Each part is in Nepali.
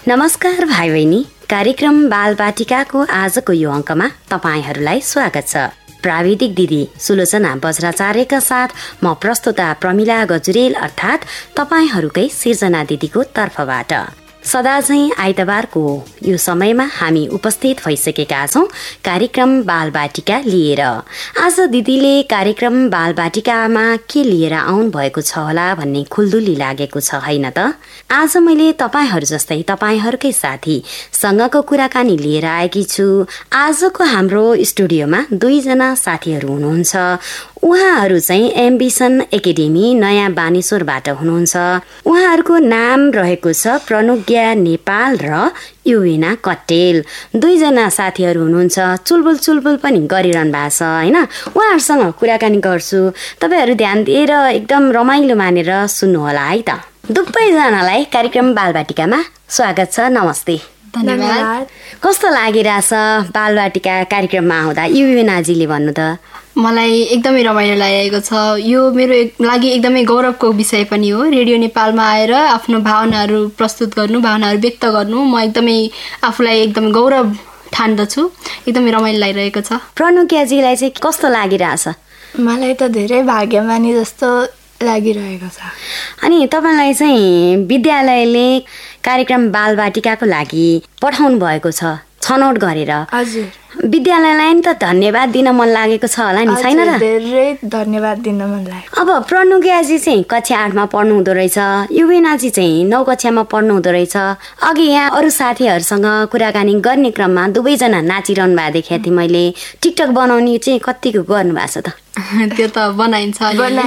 नमस्कार भाइ बहिनी, कार्यक्रम बालबाटिकाको आजको यो अङ्कमा तपाईहरूलाई स्वागत छ। प्राविधिक दिदी सुलोचना बज्राचार्यका साथ म प्रस्तुता प्रमिला गजुरेल अर्थात् तपाईहरूकै सिर्जना दिदीको तर्फबाट सदा चाहिँ आइतबारको यो समयमा हामी उपस्थित भइसकेका छौँ कार्यक्रम बालबाटिका लिएर। आज दिदीले कार्यक्रम बालबाटिकामा के लिएर आउनु भएको छ होला भन्ने खुल्दुली लागेको छ हैन त। आज मैले तपाईहरू जस्तै तपाईहरूकै साथीसँगको कुराकानी लिएर आएकी छु। आजको हाम्रो स्टुडियोमा दुईजना साथीहरू हुनुहुन्छ। उहाँहरू चाहिँ एम्बिसन एकाडेमी नयाँ बानेश्वरबाट हुनुहुन्छ। उहाँहरूको नाम रहेको छ प्रनुज्ञा नेपाल र युविना कट्टेल। दुईजना साथीहरू हुनुहुन्छ, चुलबुल पनि गरिरहनु भएको छ हैन। उहाँहरूसँग कुराकानी गर्छु, तपाईहरू ध्यान दिएर एकदम रमाइलो मानेर सुन्नु होला है त। दुवैजनालाई कार्यक्रम बालबाटिकामा स्वागत छ। नमस्ते। धन्यवाद। कस्तो लागिरहेछ बालबाटिका कार्यक्रममा आउँदा? युविनाजीले भन्नु त। मलाई एकदमै रमाइलो लागिरहेको छ। यो मेरो लागि एकदमै गौरवको विषय पनि हो। रेडियो नेपालमा आएर आफ्नो भावनाहरू प्रस्तुत गर्नु, भावनाहरू व्यक्त गर्नु, म एकदमै आफूलाई एकदमै गौरव ठान्दछु। एकदमै रमाइलो लागिरहेको छ। प्रनुज्ञाजीलाई चाहिँ कस्तो लागिरहेछ? मलाई त धेरै भाग्यमानी जस्तो लागिरहेको छ। अनि तपाईँलाई चाहिँ विद्यालयले कार्यक्रम बालबाटिकाको लागि पठाउनु भएको छ छनौट गरेर। हजुर। विद्यालयलाई नि त धन्यवाद दिन मन लागेको छ होला नि, छैन र? धेरै धन्यवाद दिन मन लाग्यो। अब प्रनुज्ञाजी चाहिँ कक्षा 8मा पढ्नु हुँदो रहेछ, युविनाजी चाहिँ 9 कक्षामा पढ्नु हुँदो रहेछ। अघि यहाँ अरू साथीहरूसँग कुराकानी गर्ने क्रममा दुवैजना नाचिरहनु भएको देखेको थिएँ मैले। टिकटक बनाउने चाहिँ कतिको गर्नु भएको छ त? त्यो त बनाइन्छ।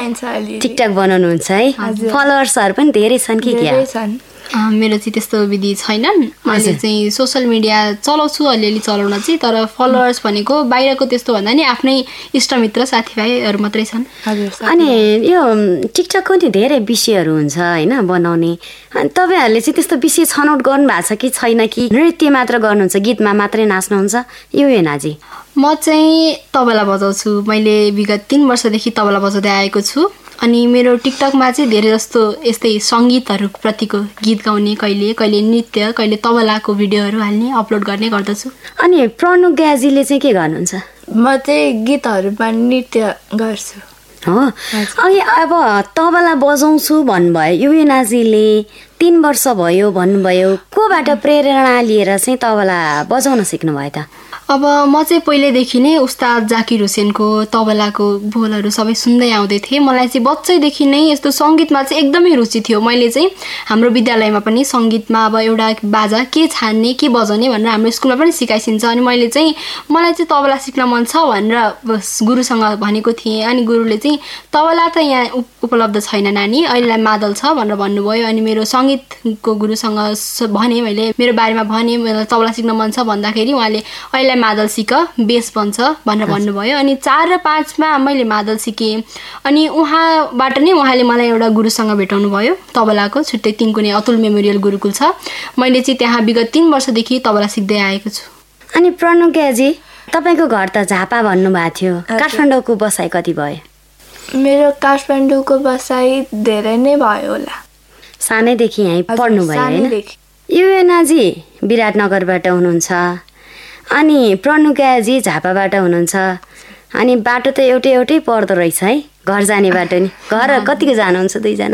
टिकटक बनाउनुहुन्छ है? फलोवर्सहरू पनि धेरै छन् कि क्या? मेरो चाहिँ त्यस्तो विधि छैनन्। मैले चाहिँ सोसल मिडिया चलाउँछु, अलिअलि चलाउन चाहिँ, तर फलोवर्स भनेको बाहिरको त्यस्तो भन्दा नि आफ्नै इष्टमित्र साथीभाइहरू मात्रै छन्। अनि यो टिकटकको नि धेरै विषयहरू हुन्छ होइन बनाउने। अनि तपाईँहरूले चाहिँ त्यस्तो विषय छनौट गर्नु भएको छ कि छैन, कि नृत्य मात्र गर्नुहुन्छ, गीतमा मात्रै नाच्नुहुन्छ? युविनाजी? म चाहिँ तबला बजाउँछु। मैले विगत 3 वर्षदेखि तबला बजाउँदै आएको छु। अनि मेरो टिकटकमा चाहिँ धेरै जस्तो यस्तै सङ्गीतहरू प्रतिको गीत गाउने, कहिले कहिले नृत्य, कहिले तबलाको भिडियोहरू हाल्ने, अपलोड गर्ने गर्दछु। अनि प्रनुज्ञाजीले चाहिँ के गर्नुहुन्छ? म चाहिँ गीतहरूमा नृत्य गर्छु। हो। अनि अब तबला बजाउँछु भन्नुभयो, युविनाजीले 3 वर्ष भयो भन्नुभयो। कोबाट प्रेरणा लिएर चाहिँ तबला बजाउन सिक्नुभयो त? अब म चाहिँ पहिल्यैदेखि नै उस्ताद जाकिर हुसेनको तबलाको बोलहरू सबै सुन्दै आउँदै थिएँ। मलाई चाहिँ बच्चैदेखि नै यस्तो सङ्गीतमा चाहिँ एकदमै रुचि थियो। मैले चाहिँ हाम्रो विद्यालयमा पनि सङ्गीतमा अब एउटा बाजा के छान्ने, के बजाउने भनेर हाम्रो स्कुलमा पनि सिकाइसिन्छ। अनि मलाई चाहिँ तबला सिक्न मन छ भनेर गुरुसँग भनेको थिएँ। अनि गुरुले चाहिँ तबला त यहाँ उपलब्ध छैन नानी, अहिलेलाई मादल छ भनेर भन्नुभयो। अनि मेरो सङ्गीतको गुरुसँग भने, मैले मेरो बारेमा भने मलाई तबला सिक्न मन छ भन्दाखेरि उहाँले अहिले मादल सिक, बेस बन्छ भनेर भन्नुभयो। अनि 4 र 5मा मैले मादल सिकेँ। अनि उहाँबाट नै उहाँले मलाई एउटा गुरुसँग भेटाउनु भयो तबलाको, छुट्टै 3 कुनै अतुल मेमोरियल गुरुकुल छ। मैले चाहिँ त्यहाँ विगत 3 वर्षदेखि तबला सिक्दै आएको छु। अनि प्रनुज्ञाजी, तपाईँको घर त झापा भन्नुभएको थियो, काठमाडौँको बसाइ कति भयो? मेरो काठमाडौँको बसाइ धेरै नै भयो होला। सानैदेखि यहीँ पढ्नुभयो होइन? युविनाजी विराटनगरबाट हुनुहुन्छ, अनि प्रनुज्ञाजी झापाबाट हुनुहुन्छ। अनि बाटो त एउटै पर्दो रहेछ है, घर जाने बाटो नि। घर कतिको जानुहुन्छ दुईजना?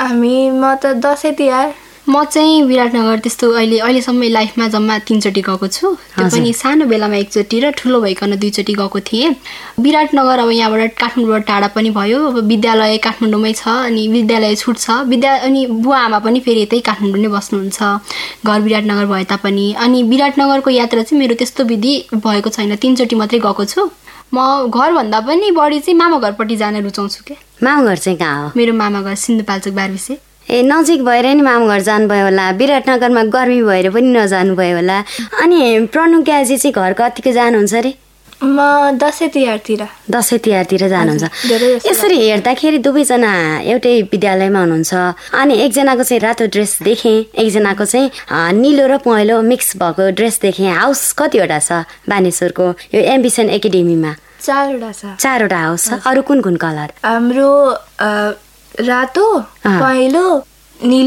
म त दसैँ तिहार। म चाहिँ विराटनगर त्यस्तो अहिलेसम्म लाइफमा जम्मा 3 चोटि गएको छु। त्यो पनि सानो बेलामा 1 चोटि र ठुलो भइकन 2 चोटि गएको थिएँ। विराटनगर अब यहाँबाट काठमाडौँबाट टाढा पनि भयो। अब विद्यालय काठमाडौँमै छ, अनि विद्यालय छुट्छ। अनि बुवा आमा पनि फेरि यतै काठमाडौँ नै बस्नुहुन्छ, घर विराटनगर भए तापनि। अनि विराटनगरको यात्रा चाहिँ मेरो त्यस्तो विधि भएको छैन, 3 चोटि मात्रै गएको छु। म घरभन्दा पनि बढी चाहिँ मामा घरपट्टि जान रुचाउँछु। के मामा घर चाहिँ कहाँ हो? मेरो मामा घर सिन्धुपाल्चोक बारबिसे। नजिक भएर नि मामा घर जानुभयो होला, विराटनगरमा गर्मी भएर पनि नजानुभयो होला। अनि प्रनुज्ञाजी चाहिँ घर कतिको जानुहुन्छ अरे? म दसैँ तिहारतिर जानुहुन्छ। यसरी हेर्दाखेरि दुवैजना एउटै विद्यालयमा हुनुहुन्छ। अनि एकजनाको चाहिँ रातो ड्रेस देखेँ, एकजनाको चाहिँ निलो र पहेँलो मिक्स भएको ड्रेस देखेँ। हाउस कतिवटा छ बानेश्वरको यो एम्बिसन एकाडेमीमा? 4वटा छ। 4वटा हाउस छ। अरू कुन कुन कलर? हाम्रो रातो, पहेँलो, निलो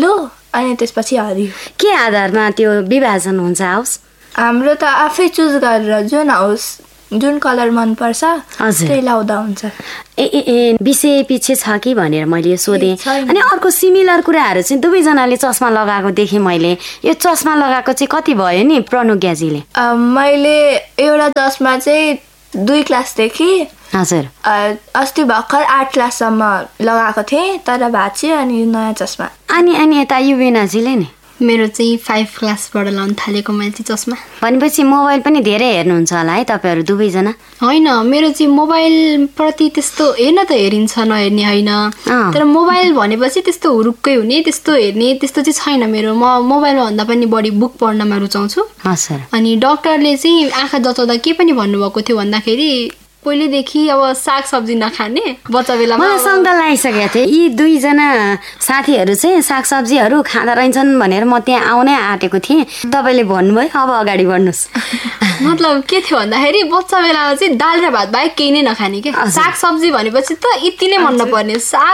अनि त्यसपछि हरियो। के आधारमा त्यो विभाजन हुन्छ हाउस? हाम्रो त आफै चुज गरेर जुन कलर मनपर्छ त्यही लाउँदा हुन्छ। ए विषय पछि छ कि भनेर मैले सोधेँ। अनि अर्को सिमिलर कुराहरू चाहिँ दुवैजनाले चस्मा लगाएको देखेँ मैले। यो चस्मा लगाएको चाहिँ कति भयो नि प्रनुज्ञाजीले? मैले एउटा चस्मा चाहिँ 2 क्लासदेखि हजुर अस्ति भर्खर 8 क्लाससम्म लगाएको थिएँ, तर भाँच्यो अनि नयाँ चस्मा। अनि यता युविनाजीले नि? मेरो चाहिँ 5 क्लासबाट लाउनु थालेको मैले चाहिँ चस्मा। भनेपछि मोबाइल पनि धेरै हेर्नुहुन्छ होला है तपाईँहरू दुवैजना? होइन, मेरो चाहिँ मोबाइल प्रति त्यस्तो हेर्न त हेरिन्छ, नहेर्ने होइन, तर मोबाइल भनेपछि त्यस्तो हुरुक्कै हुने त्यस्तो हेर्ने त्यस्तो चाहिँ छैन मेरो। म मोबाइलमा भन्दा पनि बढी बुक पढ्नमा रुचाउँछु। अनि डाक्टरले चाहिँ आँखा जचाउँदा के पनि भन्नुभएको थियो भन्दाखेरि पहिलेदेखि अब सागसब्जी नखाने बच्चा बेलामा। मलाई शङ्का लागिसकेको थियो यी दुईजना साथीहरू चाहिँ सागसब्जीहरू खाँदा रहेछन् भनेर म त्यहाँ आउनै आँटेको थिएँ। तपाईँले भन्नुभयो अब अगाडि बढ्नुहोस्। मतलब के थियो भन्दाखेरि बच्चा बेलामा चाहिँ दाल र भात बाहेक केही नै नखाने के। सागसब्जी भनेपछि त यति नै मन नपर्ने।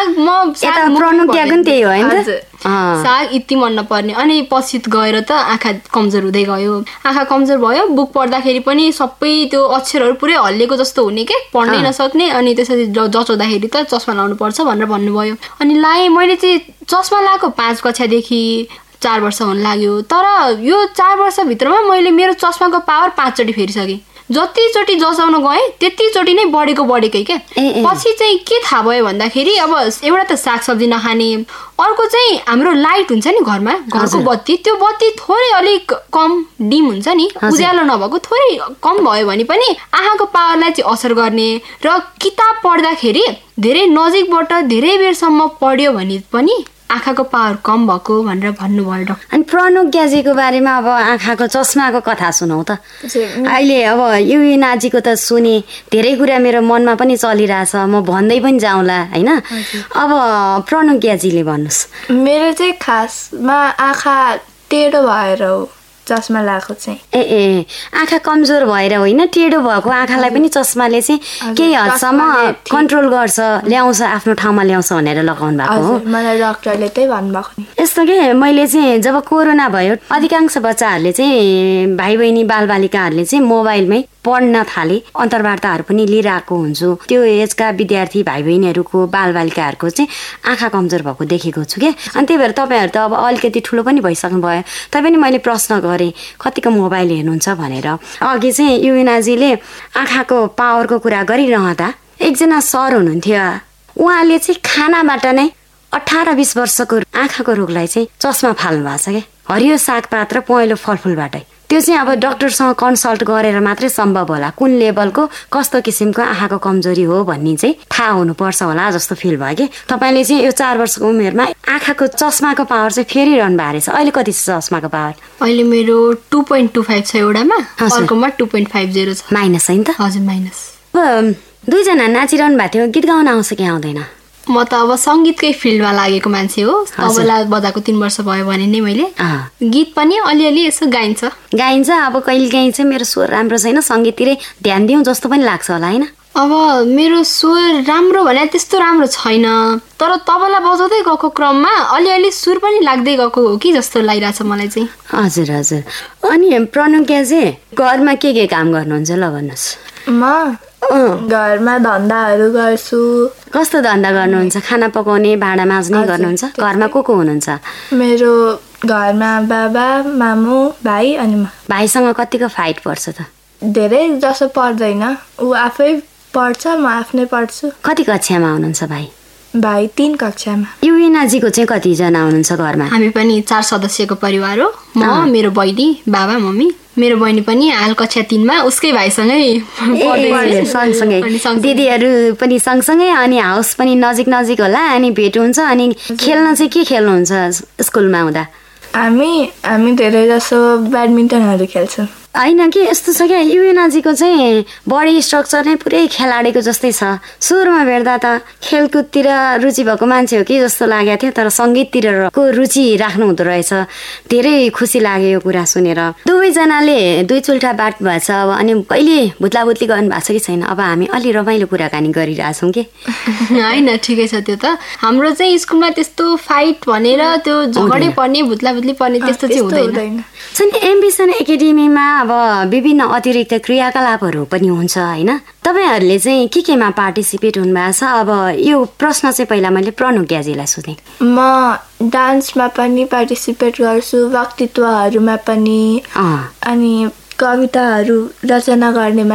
त्यही हो हैन त? साग यति मन नपर्ने। अनि पछि गएर त आँखा कमजोर हुँदै गयो। आँखा कमजोर भयो, बुक पढ्दाखेरि पनि सबै त्यो अक्षरहरू पुरै हल्लिएको जस्तो हुने के, पढ्नै नसक्ने। अनि त्यसरी जचाउँदाखेरि त चस्मा लाउनु पर्छ भनेर भन्नुभयो। अनि लाएँ। मैले चाहिँ चस्मा लगाएको 5 कक्षादेखि 4 वर्ष हुन लाग्यो। तर यो 4 वर्षभित्रमा मैले मेरो चस्माको पावर 5 चोटि फेरिसकेँ। जतिचोटि जचाउन गएँ त्यतिचोटि नै बढेकै क्या। पछि चाहिँ के थाहा भयो भन्दाखेरि अब एउटा त सागसब्जी नखाने, अर्को चाहिँ हाम्रो लाइट हुन्छ नि घरमा, घरको बत्ती, त्यो बत्ती थोरै अलिक कम डिम हुन्छ नि, उज्यालो नभएको थोरै कम भयो भने पनि आँखाको पावरलाई चाहिँ असर गर्ने। र किताब पढ्दाखेरि धेरै नजिकबाट धेरै बेरसम्म पढ्यो भने पनि आँखाको पावर कम भएको भनेर भन्नुभयो डाक्टर। अनि प्रनुज्ञाजीको बारेमा अब आँखाको चस्माको कथा सुनौ त। अहिले अब युविनाजीको त सुने, धेरै कुरा मेरो मनमा पनि चलिरहेछ, म भन्दै पनि जाउँला होइन। अब प्रनुज्ञाजीले भन्नुहोस्। मेरो चाहिँ खासमा आँखा टेढो भएर हो चस्मा लगाएको चाहिँ। आँखा कमजोर भएर होइन, टेढो भएको आँखालाई पनि चस्माले चाहिँ केही हदसम्म कन्ट्रोल गर्छ, ल्याउँछ, आफ्नो ठाउँमा ल्याउँछ भनेर लगाउनु भएको हो। मलाई डाक्टरले त्यही भन्नुभएको नि। यस्तो के मैले चाहिँ जब कोरोना भयो अधिकांश बच्चाहरूले चाहिँ भाइ बहिनी बालबालिकाहरूले चाहिँ मोबाइलमै पढ्न थाले, अन्तर्वार्ताहरू पनि लिइरहेको हुन्छु। त्यो एजका विद्यार्थी भाइ बहिनीहरूको बालबालिकाहरूको चाहिँ आँखा कमजोर भएको देखेको छु क्या। अनि त्यही भएर तपाईँहरू त अब अलिकति ठुलो पनि भइसक्नु भयो, तैपनि मैले प्रश्न गरेँ कतिको मोबाइल हेर्नुहुन्छ भनेर। अघि चाहिँ युविनाजीले आँखाको पावरको कुरा गरिरहँदा एकजना सर हुनुहुन्थ्यो, उहाँले चाहिँ खानाबाट नै 18-20 वर्षको आँखाको रोगलाई चाहिँ चस्मा फाल्नु भएको छ क्या, हरियो सागपात र पहेँलो फलफुलबाटै। त्यो चाहिँ अब डक्टरसँग कन्सल्ट गरेर मात्रै सम्भव होला। कुन लेभलको कस्तो किसिमको आँखाको कमजोरी हो भन्ने चाहिँ थाहा हुनुपर्छ होला जस्तो फिल भयो कि। तपाईँले चाहिँ यो 4 वर्षको उमेरमा आँखाको चस्माको पावर चाहिँ फेरिरहनु भएको रहेछ। अहिले कति छ चस्माको पावर? अहिले मेरो 2.25 छ एउटामा, अर्कोमा 2.50 छ। माइनस है नि त? हजुर माइनस। अब दुईजना नाचिरहनु भएको थियो, गीत गाउन आउँछ कि आउँदैन? म त अब सङ्गीतकै फिल्डमा लागेको मान्छे हो। तबला बजाएको 3 वर्ष भयो भने नै मैले गीत पनि अलिअलि यसो गाइन्छ। अब कहिले काहीँ चाहिँ मेरो स्वर राम्रो छैन, सङ्गीततिरै ध्यान दिउँ जस्तो पनि लाग्छ होला होइन? अब मेरो स्वर राम्रो भने त्यस्तो राम्रो छैन, तर तबला बजाउँदै गएको क्रममा अलिअलि सुर पनि लाग्दै गएको हो कि जस्तो लागिरहेछ मलाई चाहिँ। हजुर। अनि प्रनुज्ञा चाहिँ घरमा के काम गर्नुहुन्छ ल भन्नुहोस्? म घरमा धन्दाहरू गर्छु। कस्तो धन्दा गर्नुहुन्छ? खाना पकाउने, भाँडा माझ्ने गर्नुहुन्छ? घरमा को हुनुहुन्छ? मेरो घरमा बाबा, मामु, भाइ अनि म। भाइसँग कतिको फाइट पर्छ त? धेरै जसो पर्दैन, ऊ आफै पढ्छ, म आफ्नै पढ्छु। कति कक्षामा हुनुहुन्छ भाइ? भाइ 3 कक्षामा। युविनाजीको चाहिँ कतिजना हुनुहुन्छ घरमा? हामी पनि 4 सदस्यको परिवार हो। म, मेरो बहिनी, बाबा, मम्मी। मेरो बहिनी पनि हाल कक्षा 3मा उसकै भाइसँगै सँगसँगै, दिदीहरू पनि सँगसँगै, अनि हाउस पनि नजिक होला, अनि भेट हुन्छ। अनि खेल्न चाहिँ के खेल्नुहुन्छ स्कुलमा हुँदा? हामी धेरै जसो ब्याडमिन्टनहरू खेल्छौँ। होइन कि यस्तो छ क्या युएनाजीको चाहिँ बडी स्ट्रक्चर नै पुरै खेलाडीको जस्तै छ। सुरुमा भेट्दा त खेलकुदतिर रुचि भएको मान्छे हो कि जस्तो लागेको थियो, तर सङ्गीततिरको रुचि राख्नु हुँदो रहेछ। धेरै खुसी लाग्यो यो कुरा सुनेर। दुवैजनाले दुई चुल्ठा बात भएछ अब, अनि कहिले भुत्ला भुत्ली गर्नु भएको छ कि छैन? अब हामी अलि रमाइलो कुराकानी गरिरहेछौँ कि होइन, ठिकै छ। त्यो त हाम्रो चाहिँ स्कुलमा त्यस्तो फाइट भनेर त्यो झगडै पर्ने भुत्ला भुत्ली पर्ने त्यस्तो चाहिँ हुँदैन। एम्बिसन एकाडेमीमा अब विभिन्न अतिरिक्त क्रियाकलापहरू पनि हुन्छ होइन? तपाईँहरूले चाहिँ केमा पार्टिसिपेट हुनुभएको छ? अब यो प्रश्न चाहिँ पहिला मैले प्रणु ग्याजीलाई सोधेँ। म डान्समा पनि पार्टिसिपेट गर्छु, वक्तृत्वहरूमा पनि, अनि कविताहरू रचना गर्नेमा